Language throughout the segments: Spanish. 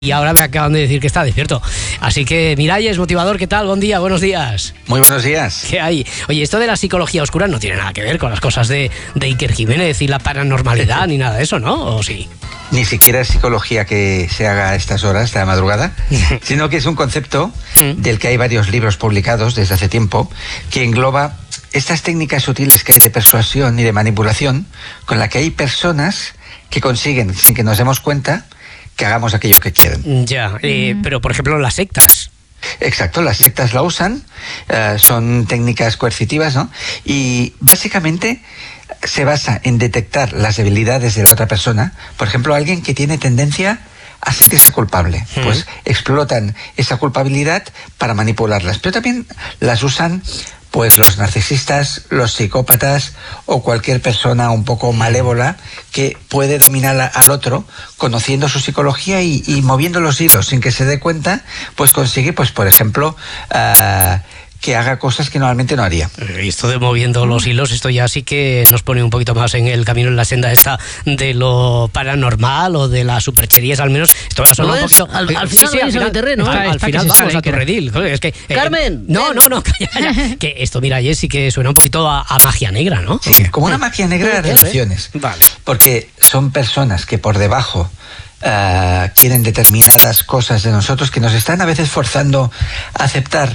Y ahora me acaban de decir que está despierto. Así que, Miralles, motivador, ¿qué tal? Buen día, buenos días. Muy buenos días. ¿Qué hay? Oye, esto de la psicología oscura no tiene nada que ver con las cosas de Iker Jiménez y la paranormalidad ni nada de eso, ¿no? ¿O sí? Ni siquiera es psicología que se haga a estas horas de la madrugada, sino que es un concepto del que hay varios libros publicados desde hace tiempo, que engloba estas técnicas sutiles que hay de persuasión y de manipulación, con la que hay personas que consiguen, sin que nos demos cuenta, que hagamos aquello que quieren. Ya, pero por ejemplo las sectas. Exacto, las sectas la usan, son técnicas coercitivas, ¿no? Y básicamente se basa en detectar las debilidades de la otra persona. Por ejemplo, alguien que tiene tendencia a sentirse culpable, pues explotan esa culpabilidad para manipularlas, pero también las usan pues los narcisistas, los psicópatas o cualquier persona un poco malévola que puede dominar al otro conociendo su psicología y moviendo los hilos sin que se dé cuenta, pues consigue, pues por ejemplo, que haga cosas que normalmente no haría. Esto de moviendo los hilos, esto ya sí que nos pone un poquito más en el camino, en la senda esta de lo paranormal o de las supercherías, al menos. Esto va a sonar un poquito... Al final al terreno. Al final vamos a tu redil. Es que, ¡Carmen! No, calla. Que esto, mira, sí que suena un poquito a magia negra, ¿no? Sí, como una magia negra de relaciones. Vale. Porque son personas que por debajo quieren determinadas cosas de nosotros que nos están a veces forzando a aceptar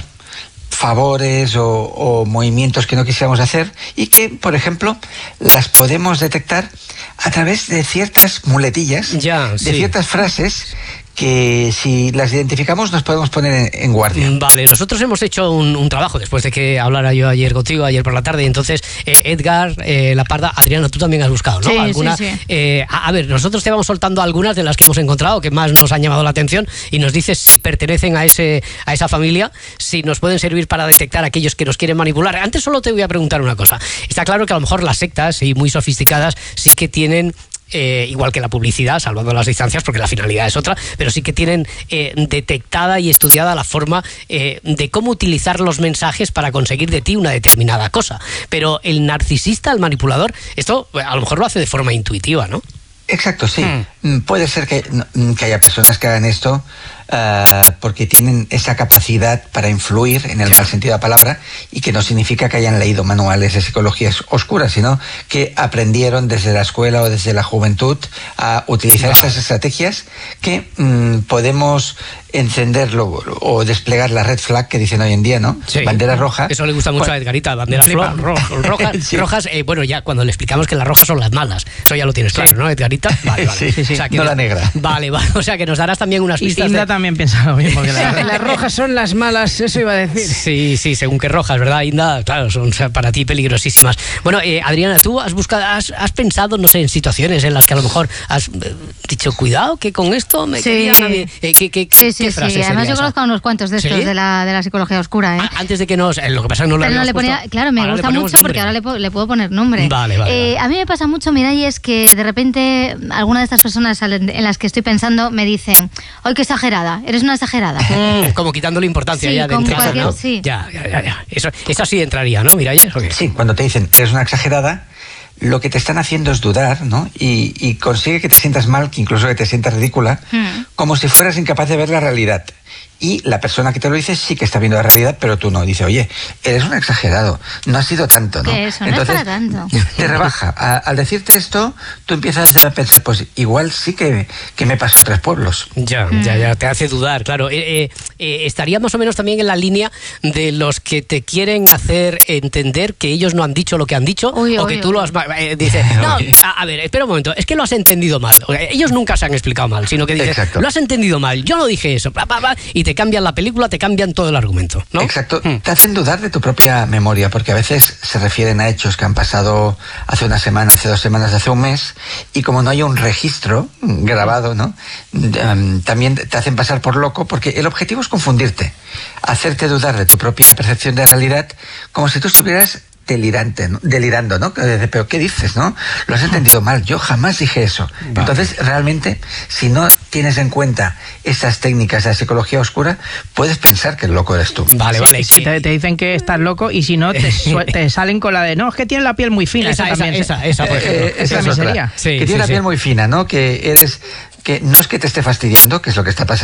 favores o movimientos que no quisiéramos hacer y que, por ejemplo, las podemos detectar a través de ciertas muletillas, de ciertas frases que si las identificamos nos podemos poner en guardia. Vale, nosotros hemos hecho un trabajo después de que hablara yo ayer contigo, ayer por la tarde, y entonces Edgar, La Parda, Adriana, tú también has buscado, ¿no? Sí. A ver, nosotros te vamos soltando algunas de las que hemos encontrado, que más nos han llamado la atención, y nos dices si pertenecen a esa familia, si nos pueden servir para detectar a aquellos que nos quieren manipular. Antes solo te voy a preguntar una cosa. Está claro que a lo mejor las sectas, y muy sofisticadas, sí que tienen... igual que la publicidad, salvando las distancias porque la finalidad es otra, pero sí que tienen detectada y estudiada la forma de cómo utilizar los mensajes para conseguir de ti una determinada cosa. Pero el narcisista, el manipulador, esto a lo mejor lo hace de forma intuitiva, ¿no? Exacto, sí. Puede ser que haya personas que hagan esto porque tienen esa capacidad para influir en el mal sentido de la palabra, y que no significa que hayan leído manuales de psicología oscura, sino que aprendieron desde la escuela o desde la juventud a utilizar estas estrategias que podemos encenderlo o desplegar la red flag que dicen hoy en día, ¿no? Sí. Bandera roja. Eso le gusta mucho a Edgarita, banderas rojas. Sí. Rojas, bueno, ya cuando le explicamos que las rojas son las malas, eso ya lo tienes claro, ¿no, Edgarita? Vale. Sí. O sea, que no la negra. Vale, o sea que nos darás también unas pistas. Inda también piensa lo mismo, que las rojas son las malas, eso iba a decir. Sí, según qué rojas, ¿verdad, Inda? Claro, son para ti peligrosísimas. Bueno, Adriana, tú has pensado, no sé, en situaciones en las que a lo mejor has dicho, cuidado, que con esto me quería nadie. Sí. Además yo conozco unos cuantos de estos de la psicología oscura, ¿eh? Antes de que lo que pasa es que no le ponía, claro, me gusta mucho porque ahora le puedo poner nombre. Vale. A mí me pasa mucho, Miralles, que de repente alguna de estas personas en las que estoy pensando me dicen, ¡ay, qué exagerada! Eres una exagerada. Como quitándole importancia ya de entrada, ¿no? Sí. Ya. Eso sí entraría, ¿no, Miralles? Sí, cuando te dicen, eres una exagerada, lo que te están haciendo es dudar, ¿no? Y consigue que te sientas mal, que incluso que te sientas ridícula, como si fueras incapaz de ver la realidad. Y la persona que te lo dice sí que está viendo la realidad, pero tú no. Dice, oye, eres un exagerado, no ha sido tanto, ¿no? Que eso no Entonces, es para tanto. Te rebaja. Al decirte esto, tú empiezas a pensar, pues igual sí que me pasó 3 pueblos. Ya, te hace dudar, claro. Estaría más o menos también en la línea de los que te quieren hacer entender que ellos no han dicho lo que han dicho, tú lo has... dices, no, a ver, espera un momento, es que lo has entendido mal. Ellos nunca se han explicado mal, sino que dices, lo has entendido mal, yo no dije eso, y te cambian la película, te cambian todo el argumento, ¿no? Exacto. Te hacen dudar de tu propia memoria, porque a veces se refieren a hechos que han pasado hace una semana, hace 2 semanas, hace un mes, y como no hay un registro grabado, ¿no? También te hacen pasar por loco, porque el objetivo es confundirte, hacerte dudar de tu propia percepción de realidad, como si tú estuvieras delirando, ¿no? Pero ¿qué dices, no? Lo has entendido mal, yo jamás dije eso. Vale. Entonces, realmente, si no tienes en cuenta esas técnicas de la psicología oscura, puedes pensar que el loco eres tú. Vale. Sí, te dicen que estás loco y si no, te salen con la de, no, es que tienes la piel muy fina. Esa miseria. Sí, que tiene la piel muy fina, ¿no? Que no es que te esté fastidiando, que es lo que está pasando.